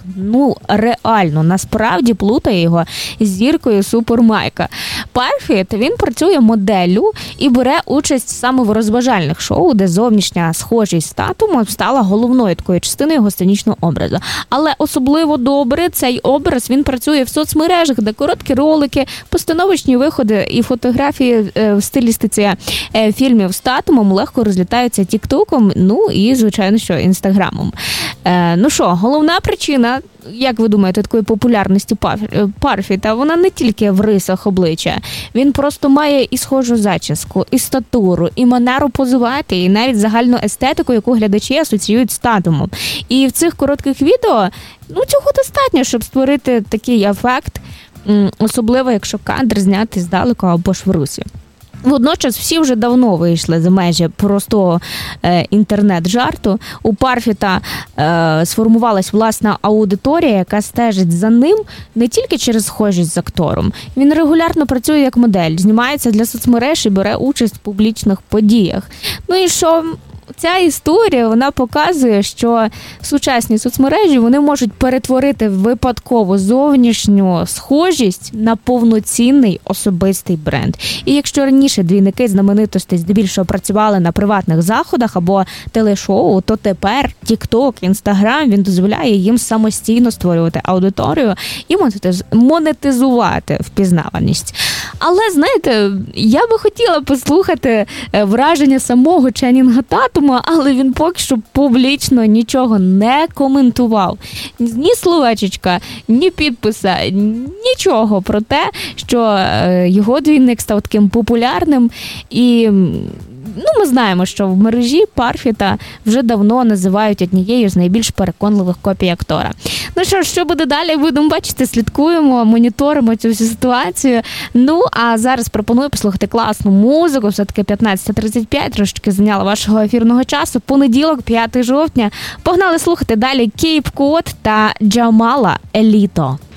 реально, насправді плутає його з зіркою Супермайка. Парфіт, він працює моделлю і бере участь саме в розважальних шоу, де зовнішня схожість з татом стала головною такою частиною його сценічного образу. Але особливо добре цей образ, він працює в соцмережах, де короткі ролики, постановочні виходи і фотографії в стилістиці фільмів з татом легко розлітаються тік-током, і, звичайно, що інстаграмом. Головна причина, як ви думаєте, такої популярності Парфіта, вона не тільки в рисах обличчя. Він просто має і схожу зачіску, і статуру, і манеру позувати, і навіть загальну естетику, яку глядачі асоціюють з татом. І в цих коротких відео, цього достатньо, щоб створити такий ефект, особливо, якщо кадр знятий здалеку або ж в русі. Водночас всі вже давно вийшли за межі простого інтернет-жарту. У Парфіта сформувалась власна аудиторія, яка стежить за ним не тільки через схожість з актором. Він регулярно працює як модель, знімається для соцмереж і бере участь в публічних подіях. І що... Ця історія, вона показує, що сучасні соцмережі, вони можуть перетворити випадково зовнішню схожість на повноцінний особистий бренд. І якщо раніше двійники знаменитостей здебільшого працювали на приватних заходах або телешоу, то тепер TikTok, Instagram, він дозволяє їм самостійно створювати аудиторію і монетизувати впізнаваність. Але, знаєте, я би хотіла послухати враження самого Ченнінга Татума, але він поки що публічно нічого не коментував. Ні словечечка, ні підписа, нічого про те, що його двійник став таким популярним. І ми знаємо, що в мережі Парфіта вже давно називають однією з найбільш переконливих копій актора. Що буде далі, будемо бачити, слідкуємо, моніторимо цю всю ситуацію. А зараз пропоную послухати класну музику, все-таки 15:35, трошечки зайняла вашого ефірного часу. Понеділок, 5 жовтня. Погнали слухати далі Кейп Код та Джамала Еліто.